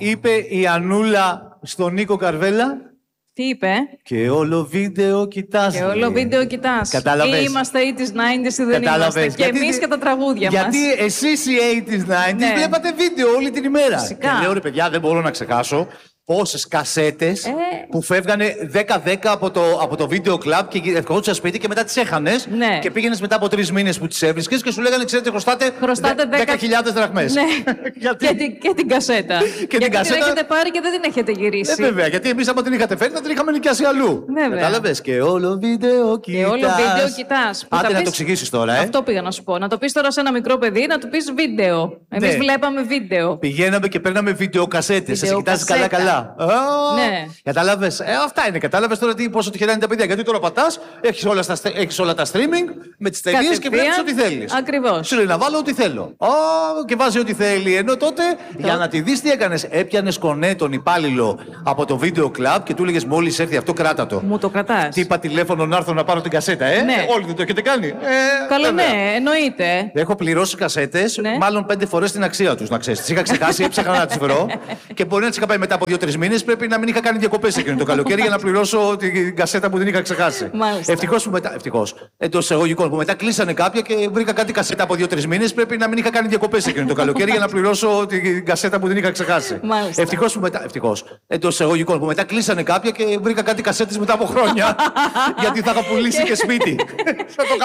είπε η Ανούλα στον Νίκο Καρβέλα. Τι είπε? Και όλο βίντεο κοιτάς. Και όλο βίντεο κοιτάς. Κατάλαβες. Ή είμαστε 80s, 90s ή δεν είμαστε. Και εμείς και τα τραγούδια μας. Γιατί εσείς οι 80s, 90s βλέπατε βίντεο όλη την ημέρα. Φυσικά. Και λέω ρε παιδιά, δεν μπορώ να ξεχάσω πόσες κασέτες που φεύγανε 10-10 από το βίντεο κλαμπ και ερχόντουσαν σπίτι και μετά τις έχανες. Ναι. Και πήγαινες μετά από 3 μήνες που τις έβρισκες και σου λέγανε, ξέρετε, χρωστάτε 10.000 δραχμές. Ναι. Γιατί... και την κασέτα. Γιατί την έχετε πάρει και δεν την έχετε γυρίσει. Βέβαια, γιατί εμείς άμα την είχατε φέρει θα την είχαμε νοικιάσει αλλού. Κατάλαβες. Και όλο βίντεο κοιτάς. Και όλο βίντεο κοιτάς. Άντε να το εξηγήσεις τώρα. Αυτό πήγα να σου πω. Να το πεις τώρα σε ένα μικρό παιδί, να του πεις βίντεο. Εμείς βλέπαμε βίντεο. Πηγαίναμε και παίρναμε βιντεοκασέτες. Σε κοιτάζει καλά-καλά. Ναι. Κατάλαβες. Αυτά είναι. Κατάλαβες τώρα πόσο τυχερά είναι τα παιδιά. Γιατί τώρα πατάς, έχεις όλα τα streaming με τις ταινίες και βλέπεις ό,τι θέλεις. Ακριβώς. Σου λέει να βάλω ό,τι θέλω. Και βάζει ό,τι θέλει. Ενώ τότε για να τη δεις τι έκανες, έπιανες κονέ τον υπάλληλο από το βίντεο κλαμπ και του έλεγες μόλις έρθει αυτό, κράτα το. Μου το κρατάς. Τι είπα τηλέφωνο να έρθω να πάρω την κασέτα, Ναι. Όλοι δεν το έχετε κάνει. Καλό, βέβαια. ναι, εννοείται. Έχω πληρώσει κασέτες, μάλλον 5 φορές την αξία τους, να ξέρεις. Τις είχα ξεχάσει, έψαχνα να τις βρω και μπορεί να τις είχα πάει μετά από 2-3 μήνες. Πρέπει να μην είχα κάνει διακοπές εκείνο το καλοκαίρι για να πληρώσω την κασέτα που την είχα ξεχάσει. Ευτυχώς που μετά. Εντός εισαγωγικών που μετά κλείσανε κάποια και βρήκα κάτι κασέτα από 2-3 μήνες. Πρέπει να μην είχα κάνει διακοπές εκείνο το καλοκαίρι για να πληρώσω την κασέτα που την είχα ξεχάσει. Ευτυχώς που μετά. Εντός εισαγωγικών που μετά κλείσανε κάποια και βρήκα κάτι κασέτες μετά από χρόνια. Γιατί θα είχα πουλήσει και σπίτι.